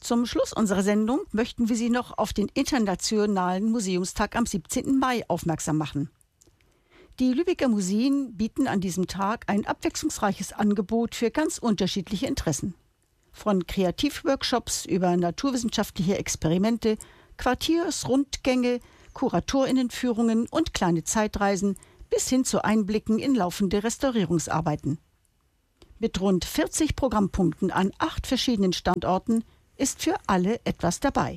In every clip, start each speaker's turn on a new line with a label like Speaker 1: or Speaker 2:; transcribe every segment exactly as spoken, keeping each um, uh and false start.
Speaker 1: Zum Schluss unserer Sendung möchten wir Sie noch auf den Internationalen Museumstag am siebzehnten Mai aufmerksam machen. Die Lübecker Museen bieten an diesem Tag ein abwechslungsreiches Angebot für ganz unterschiedliche Interessen. Von Kreativworkshops über naturwissenschaftliche Experimente, Quartiersrundgänge, KuratorInnenführungen und kleine Zeitreisen bis hin zu Einblicken in laufende Restaurierungsarbeiten. Mit rund vierzig Programmpunkten an acht verschiedenen Standorten ist für alle etwas dabei.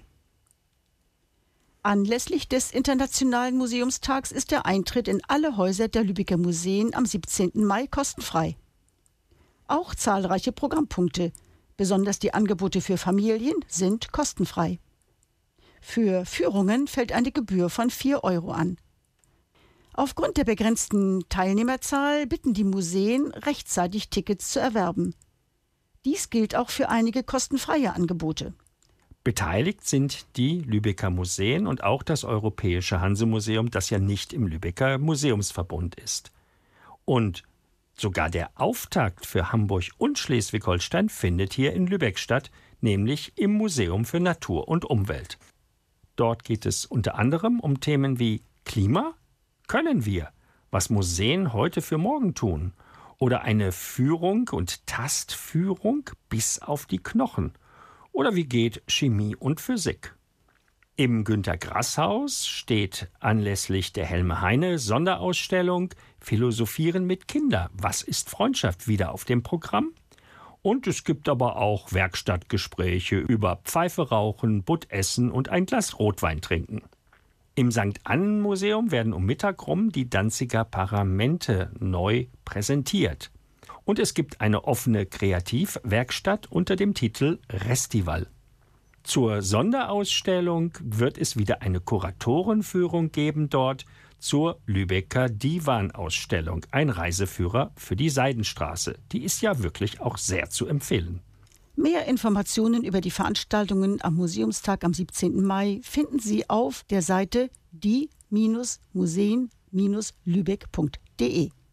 Speaker 1: Anlässlich des Internationalen Museumstags ist der Eintritt in alle Häuser der Lübecker Museen am siebzehnten Mai kostenfrei. Auch zahlreiche Programmpunkte, besonders die Angebote für Familien, sind kostenfrei. Für Führungen fällt eine Gebühr von vier Euro an. Aufgrund der begrenzten Teilnehmerzahl bitten die Museen, rechtzeitig Tickets zu erwerben. Dies gilt auch für einige kostenfreie Angebote.
Speaker 2: Beteiligt sind die Lübecker Museen und auch das Europäische Hansemuseum, das ja nicht im Lübecker Museumsverbund ist. Und sogar der Auftakt für Hamburg und Schleswig-Holstein findet hier in Lübeck statt, nämlich im Museum für Natur und Umwelt. Dort geht es unter anderem um Themen wie Klima, können wir, was Museen heute für morgen tun, oder eine Führung und Tastführung bis auf die Knochen. Oder wie geht Chemie und Physik? Im Günter-Grass-Haus steht anlässlich der Helme-Heine-Sonderausstellung Philosophieren mit Kindern. Was ist Freundschaft? Wieder auf dem Programm. Und es gibt aber auch Werkstattgespräche über Pfeife rauchen, Butt essen und ein Glas Rotwein trinken. Im Sankt Annen Museum werden um Mittag rum die Danziger Paramente neu präsentiert. Und es gibt eine offene Kreativwerkstatt unter dem Titel Restival. Zur Sonderausstellung wird es wieder eine Kuratorenführung geben dort zur Lübecker Divan-Ausstellung, ein Reiseführer für die Seidenstraße. Die ist ja wirklich auch sehr zu empfehlen.
Speaker 1: Mehr Informationen über die Veranstaltungen am Museumstag am siebzehnten Mai finden Sie auf der Seite die Museen Lübeck punkt de.